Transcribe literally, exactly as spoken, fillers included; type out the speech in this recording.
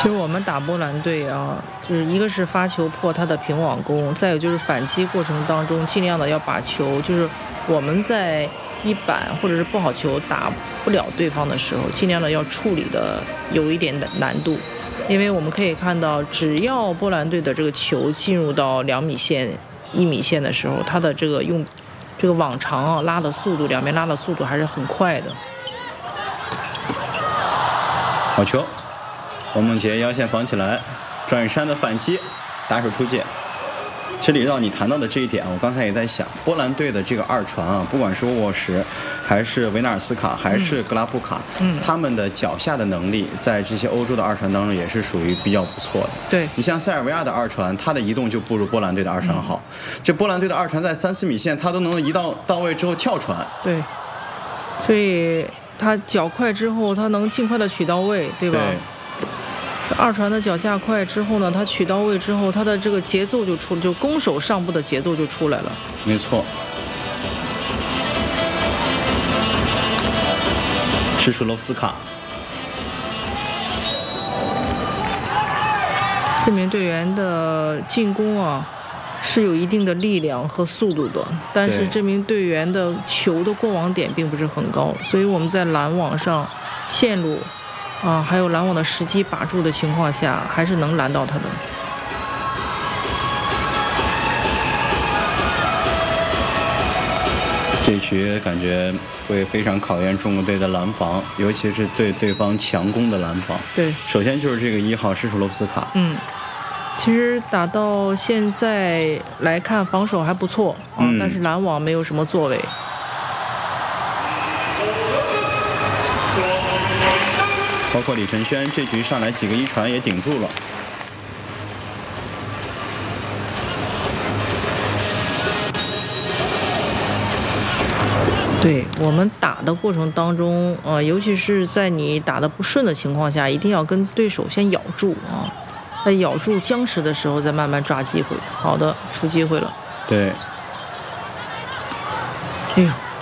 其实我们打波兰队啊，就是一个是发球破他的平网攻，再有就是反击过程当中尽量的要把球，就是我们在一板或者是不好球打不了对方的时候，尽量的要处理的有一点的难度。因为我们可以看到，只要波兰队的这个球进入到两米线、一米线的时候，他的这个用这个网长啊拉的速度，两边拉的速度还是很快的。 好球，王梦洁腰线防起来，转山的反击，打手出界。其实李导，你谈到的这一点，我刚才也在想，波兰队的这个二传啊，不管是沃沃什，还是维纳尔斯卡，还是格拉布卡，嗯，他们的脚下的能力，在这些欧洲的二传当中也是属于比较不错的。 对， 你像塞尔维亚的二传，他的移动就不如波兰队的二传好。嗯、这波兰队的二传在三四米线，他都能移到到位之后跳传。 对，所以他脚快之后，他能尽快的取到位，对吧？ 对。 二传的脚架快之后呢，他取到位之后，他的这个节奏就出，就攻守上部的节奏就出来了。 没错。是舒洛夫斯卡。 这名队员的进攻啊，是有一定的力量和速度的，但是这名队员的球的过网点并不是很高，所以我们在拦网上线路。啊，还有拦网的时机把住的情况下，还是能拦到他的。 这局感觉会非常考验中国队的拦防，尤其是对对方强攻的拦防。 对， 首先就是这个一号施楚洛夫斯卡。 嗯，其实打到现在来看，防守还不错啊，嗯、但是拦网没有什么作为。 包括李承轩这局上来几个一传也顶住了。 对，我们打的过程当中，呃，尤其是在你打得不顺的情况下，一定要跟对手先咬住啊，在咬住僵持的时候再慢慢抓机会。好的，出机会了。 对。 哎呦。